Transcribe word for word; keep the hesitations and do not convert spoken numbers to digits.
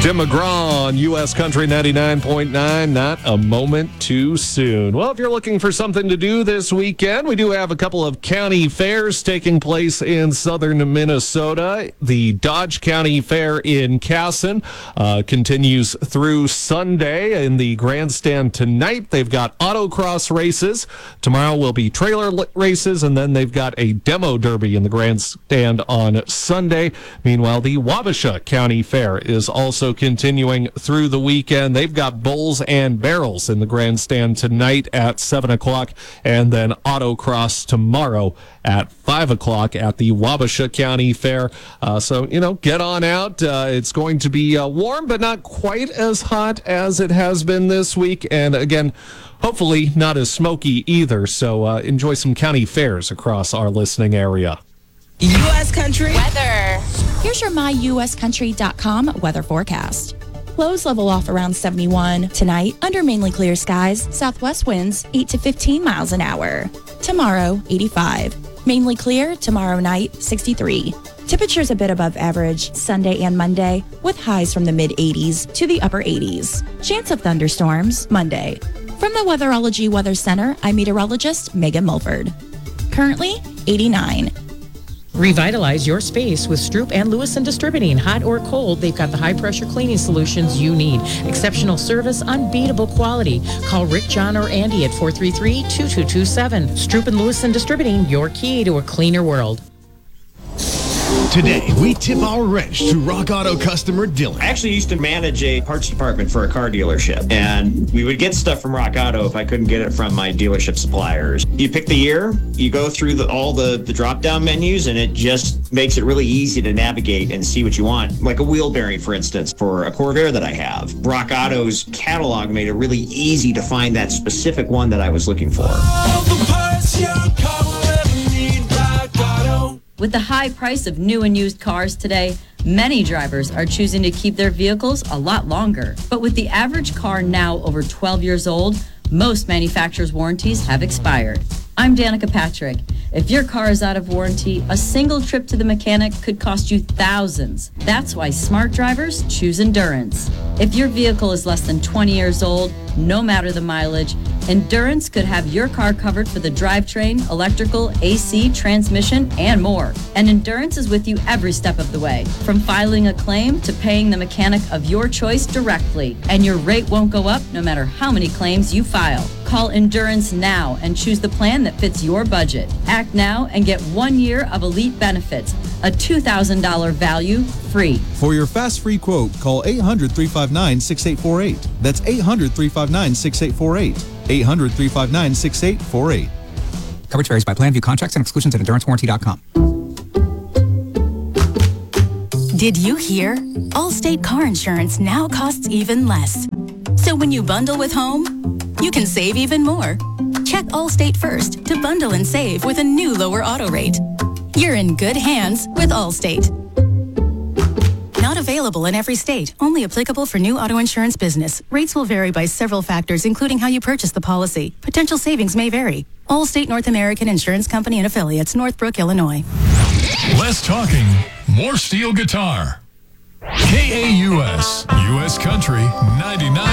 Tim McGraw on U S Country ninety-nine point nine, not a moment too soon. Well, if you're looking for something to do this weekend, we do have a couple of county fairs taking place in southern Minnesota. The Dodge County Fair in Casson uh, continues through Sunday in the grandstand tonight. They've got autocross races. Tomorrow will be trailer races, and then they've got a demo derby in the grandstand on Sunday. Meanwhile, the Wabasha County Fair is also continuing through the weekend. They've got bowls and barrels in the grandstand tonight at seven o'clock, and then autocross tomorrow at five o'clock at the Wabasha County Fair. Uh, so, you know, get on out. Uh, it's going to be uh, warm, but not quite as hot as it has been this week. And again, hopefully not as smoky either. So uh, enjoy some county fairs across our listening area. U S Country weather. Here's your my U S country dot com weather forecast. Lows level off around seventy-one. Tonight, under mainly clear skies, southwest winds eight to fifteen miles an hour. Tomorrow, eighty-five. Mainly clear, tomorrow night, sixty-three. Temperatures a bit above average Sunday and Monday, with highs from the mid eighties to the upper eighties. Chance of thunderstorms Monday. From the Weatherology Weather Center, I'm meteorologist Megan Mulford. Currently, eighty-nine. Revitalize your space with Stroop and Lewison Distributing. Hot or cold, they've got the high-pressure cleaning solutions you need. Exceptional service, unbeatable quality. Call Rick, John, or Andy at four three three, two two two seven. Stroop and Lewison Distributing, your key to a cleaner world. Today, we tip our wrench to Rock Auto customer Dylan. I actually used to manage a parts department for a car dealership, and we would get stuff from Rock Auto if I couldn't get it from my dealership suppliers. You pick the year, you go through the, all the, the drop-down menus, and it just makes it really easy to navigate and see what you want. Like a wheel bearing, for instance, for a Corvair that I have. Rock Auto's catalog made it really easy to find that specific one that I was looking for. All the parts your car will ever need, Rock Auto. With the high price of new and used cars today, many drivers are choosing to keep their vehicles a lot longer. But with the average car now over twelve years old, most manufacturers' warranties have expired. I'm Danica Patrick. If your car is out of warranty, a single trip to the mechanic could cost you thousands. That's why smart drivers choose Endurance. If your vehicle is less than twenty years old, no matter the mileage, Endurance could have your car covered for the drivetrain, electrical, A C, transmission, and more. And Endurance is with you every step of the way, from filing a claim to paying the mechanic of your choice directly. And your rate won't go up no matter how many claims you file. Call Endurance now and choose the plan that fits your budget. Act now and get one year of elite benefits, a two thousand dollars value free. For your fast free quote, call eight hundred, three five nine, six eight four eight. That's eight hundred, three five nine, six eight four eight. eight hundred, three five nine, six eight four eight. Coverage varies by plan. View contracts and exclusions at endurance warranty dot com. Did you hear? Allstate car insurance now costs even less. So when you bundle with home, you can save even more. Check Allstate first to bundle and save with a new lower auto rate. You're in good hands with Allstate. Not available in every state. Only applicable for new auto insurance business. Rates will vary by several factors, including how you purchase the policy. Potential savings may vary. Allstate North American Insurance Company and Affiliates, Northbrook, Illinois. Less talking, more steel guitar. K A U S, U S Country ninety-nine.